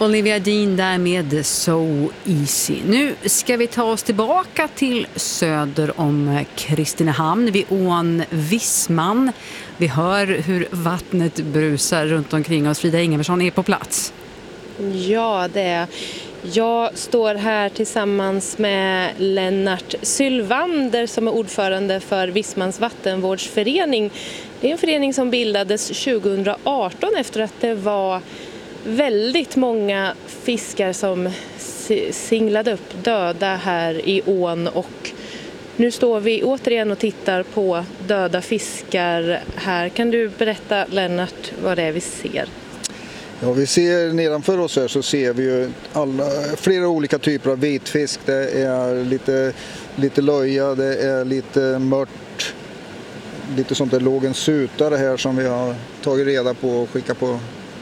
Olivia Dean där med So Easy. Nu ska vi ta oss tillbaka till söder om Kristinehamn vid ån Vissman. Vi hör hur vattnet brusar runt omkring oss. Frida Ingebergsson är på plats. Ja, det är. Jag står här tillsammans med Lennart Sylvander som är ordförande för Vissmans vattenvårdsförening. Det är en förening som bildades 2018 efter att det var väldigt många fiskar som singlade upp döda här i ån, och nu står vi återigen och tittar på döda fiskar här. Kan du berätta, Lennart, vad det är vi ser? Ja, vi ser nedanför oss här så ser vi ju flera olika typer av vitfisk. Det är lite löja, det är lite mört, lite sånt där låg en sutare här som vi har tagit reda på och skickat på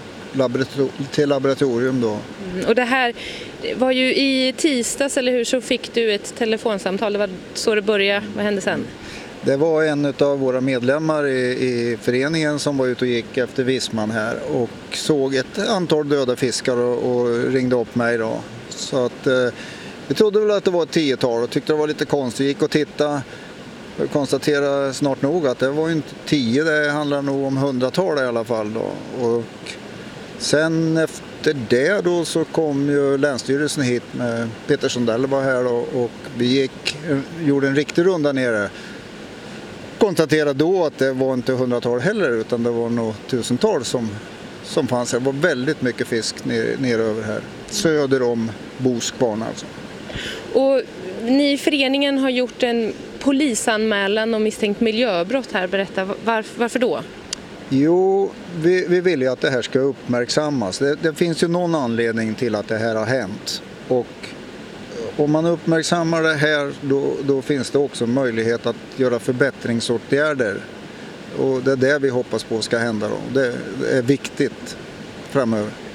till laboratorium då. Och det här var ju i tisdags, eller hur, så fick du ett telefonsamtal. Det var så det började. Vad hände sen? Det var en av våra medlemmar i föreningen som var ute och gick efter Vissman här och såg ett antal döda fiskar och ringde upp mig då. Så att vi trodde väl att det var ett 10-tal och tyckte det var lite konstigt. Gick och tittade och konstaterade snart nog att det var inte 10, det handlar nog om 100-tal i alla fall då. Och sen efter det då så kom ju Länsstyrelsen hit med Peter Sundell var här då, och vi gjorde en riktig runda nere. Konstaterade då att det var inte 100-tal heller utan det var nog 1000-tal som fanns. Det var väldigt mycket fisk nere över här. Söder om Boskvarn alltså. Och ni i föreningen har gjort en polisanmälan om misstänkt miljöbrott här. Berätta, varför då? Jo, vi vill ju att det här ska uppmärksammas. Det finns ju någon anledning till att det här har hänt. Och om man uppmärksammar det här då finns det också möjlighet att göra förbättringsåtgärder. Och det är det vi hoppas på ska hända då. Det är viktigt framöver.